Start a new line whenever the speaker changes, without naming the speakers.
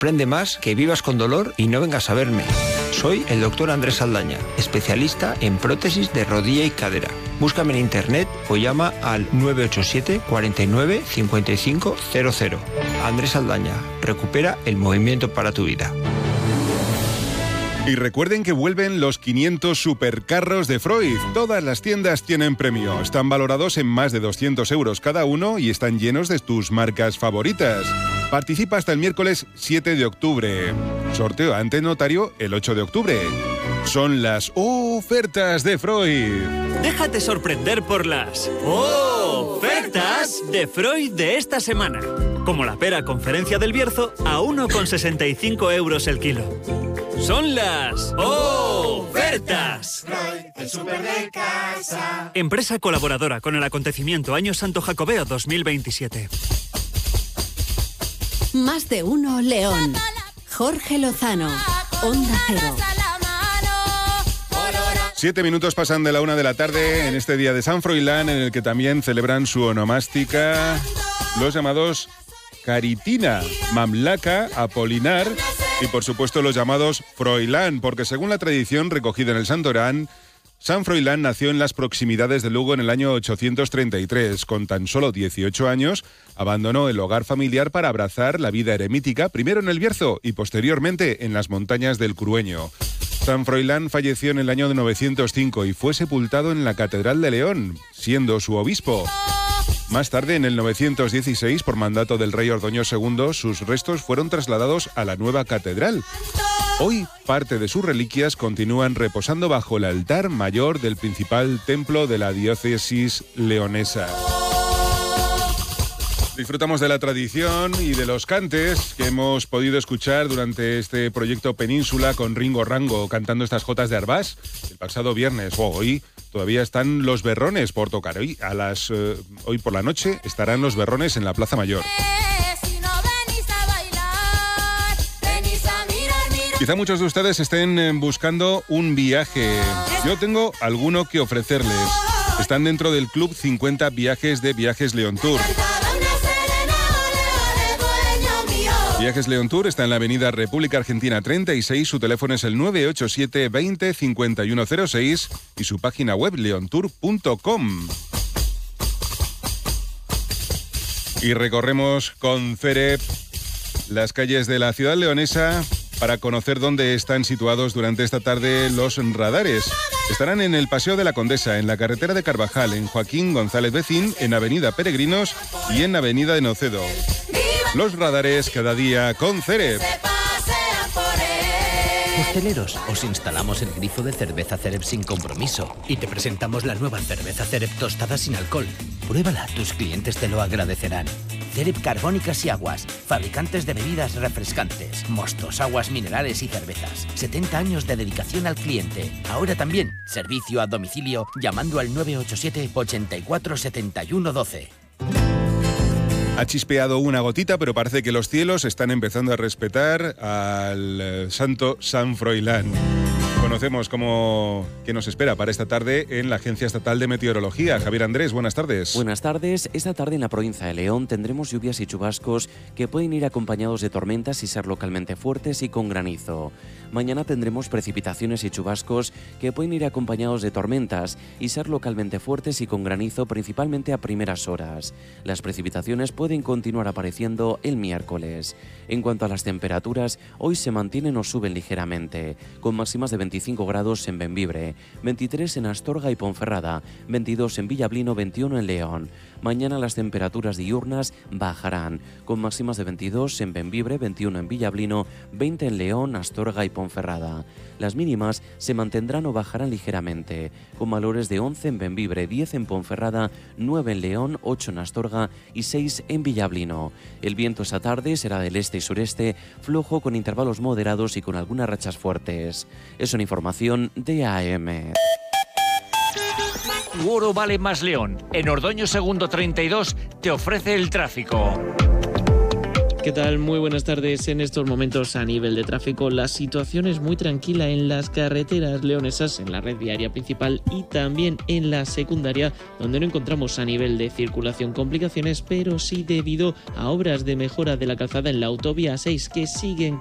Prende más, que vivas con dolor y no vengas a verme. Soy el doctor Andrés Saldaña, especialista en prótesis de rodilla y cadera. Búscame en internet o llama al 987 49 55 00. Andrés Saldaña, recupera el movimiento para tu vida.
Y recuerden que vuelven los 500 supercarros de Freud. Todas las tiendas tienen premio. Están valorados en más de 200 euros cada uno y están llenos de tus marcas favoritas. Participa hasta el miércoles 7 de octubre. Sorteo ante notario el 8 de octubre. Son las ofertas de Freud.
Déjate sorprender por las ofertas de Freud de esta semana. Como la pera Conferencia del Bierzo a 1,65 euros el kilo. Son las ofertas.
Freud, el súper de casa.
Empresa colaboradora con el acontecimiento Año Santo Jacobeo 2027.
Más de uno León. Jorge Lozano, Onda Cero.
7 minutos pasan de la 1 de la tarde en este día de San Froilán, en el que también celebran su onomástica los llamados Caritina, Mamlaca, Apolinar y por supuesto los llamados Froilán, porque según la tradición recogida en el Santorán, San Froilán nació en las proximidades de Lugo en el año 833. Con tan solo 18 años, abandonó el hogar familiar para abrazar la vida eremítica, primero en el Bierzo y posteriormente en las montañas del Crueño. San Froilán falleció en el año 905 y fue sepultado en la Catedral de León, siendo su obispo. Más tarde, en el 916, por mandato del rey Ordoño II, sus restos fueron trasladados a la nueva catedral. Hoy, parte de sus reliquias continúan reposando bajo el altar mayor del principal templo de la diócesis leonesa. Disfrutamos de la tradición y de los cantes que hemos podido escuchar durante este proyecto Península con Ringo Rango cantando estas jotas de Arbás el pasado viernes. Hoy todavía están los berrones por tocar. Hoy por la noche estarán los berrones en la Plaza Mayor. Quizá muchos de ustedes estén buscando un viaje. Yo tengo alguno que ofrecerles. Están dentro del Club 50 Viajes de Viajes León Tour. Viajes León Tour está en la avenida República Argentina 36, su teléfono es el 987 20 5106 y su página web leontour.com. Y recorremos con Cerep las calles de la ciudad leonesa para conocer dónde están situados durante esta tarde los radares. Estarán en el Paseo de la Condesa, en la carretera de Carvajal, en Joaquín González Becín, en Avenida Peregrinos y en Avenida de Nocedo. Los radares cada día con Cerep.
Hosteleros, os instalamos el grifo de cerveza Cerep sin compromiso y te presentamos la nueva cerveza Cerep tostada sin alcohol. Pruébala, tus clientes te lo agradecerán. Cerep Carbónicas y Aguas, fabricantes de bebidas refrescantes, mostos, aguas minerales y cervezas. 70 años de dedicación al cliente. Ahora también, servicio a domicilio llamando al 987 84 71 12.
Ha chispeado una gotita, pero parece que los cielos están empezando a respetar al santo San Froilán. Conocemos qué nos espera para esta tarde en la Agencia Estatal de Meteorología. Javier Andrés, buenas tardes.
Buenas tardes. Esta tarde en la provincia de León tendremos lluvias y chubascos que pueden ir acompañados de tormentas y ser localmente fuertes y con granizo. Mañana tendremos precipitaciones y chubascos que pueden ir acompañados de tormentas y ser localmente fuertes y con granizo principalmente a primeras horas. Las precipitaciones pueden continuar apareciendo el miércoles. En cuanto a las temperaturas, hoy se mantienen o suben ligeramente, con máximas de 25 grados en Bembibre, 23 en Astorga y Ponferrada, 22 en Villablino, 21 en León. Mañana las temperaturas diurnas bajarán, con máximas de 22 en Bembibre, 21 en Villablino, 20 en León, Astorga y Ponferrada. Las mínimas se mantendrán o bajarán ligeramente, con valores de 11 en Bembibre, 10 en Ponferrada, 9 en León, 8 en Astorga y 6 en Villablino. El viento esta tarde será del este y sureste, flojo con intervalos moderados y con algunas rachas fuertes. Es una información de AM.
Tu oro vale más León. En Ordoño Segundo 32 te ofrece el tráfico. ¿Qué tal? Muy buenas tardes. En estos momentos, a nivel de tráfico, la situación es muy tranquila en las carreteras leonesas, en la red viaria principal y también en la secundaria, donde no encontramos a nivel de circulación complicaciones, pero sí debido a obras de mejora de la calzada en la autovía 6 que siguen